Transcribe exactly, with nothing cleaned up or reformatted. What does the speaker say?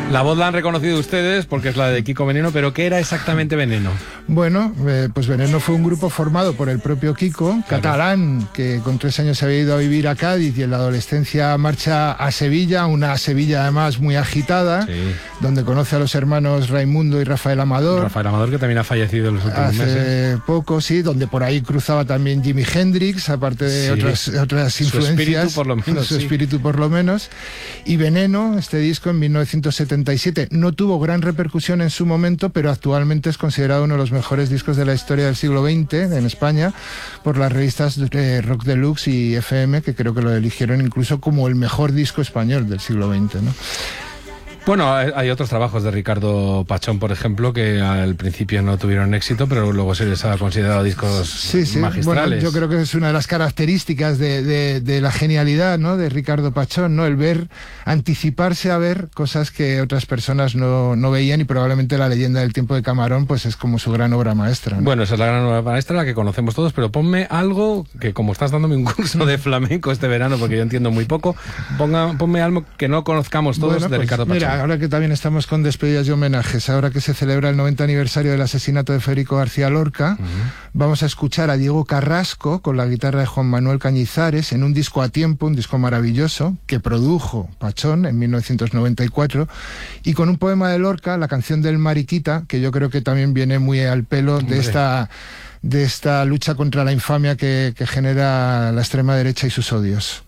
La voz la han reconocido ustedes porque es la de Kiko Veneno, pero ¿qué era exactamente Veneno? Bueno, eh, pues Veneno fue un grupo formado por el propio Kiko, claro, catalán, que con tres años se había ido a vivir a Cádiz y en la adolescencia marcha a Sevilla, una Sevilla además muy agitada, sí, donde conoce a los hermanos Raimundo y Rafael Amador. Rafael Amador, que también ha fallecido en los últimos hace meses. poco, sí, donde por ahí cruzaba también Jimi Hendrix, aparte de sí, otras, otras influencias. Su espíritu por lo menos. Su sí. espíritu por lo menos. Y Veneno, este disco en mil novecientos setenta y siete, no tuvo gran repercusión en su momento, pero actualmente es considerado uno de los mejores discos de la historia del siglo veinte en España por las revistas eh, Rock Deluxe y F M, que creo que lo eligieron incluso como el mejor disco español del siglo veinte, ¿no? Bueno, hay otros trabajos de Ricardo Pachón, por ejemplo, que al principio no tuvieron éxito, pero luego se les ha considerado discos sí, sí. magistrales. Bueno, yo creo que es una de las características de, de, de la genialidad, ¿no?, de Ricardo Pachón, ¿no? El ver, anticiparse a ver cosas que otras personas no, no veían, y probablemente La leyenda del tiempo de Camarón pues es como su gran obra maestra, ¿no? Bueno, esa es la gran obra maestra, la que conocemos todos, pero ponme algo que, como estás dándome un curso de flamenco este verano, porque yo entiendo muy poco, ponga, ponme algo que no conozcamos todos, bueno, de pues, Ricardo Pachón. Mira, ahora que también estamos con despedidas y homenajes, ahora que se celebra el noventa aniversario del asesinato de Federico García Lorca, uh-huh, vamos a escuchar a Diego Carrasco con la guitarra de Juan Manuel Cañizares en un disco a tiempo, un disco maravilloso que produjo Pachón en mil novecientos noventa y cuatro, y con un poema de Lorca, la canción del Mariquita, que yo creo que también viene muy al pelo de esta, de esta lucha contra la infamia que, que genera la extrema derecha y sus odios.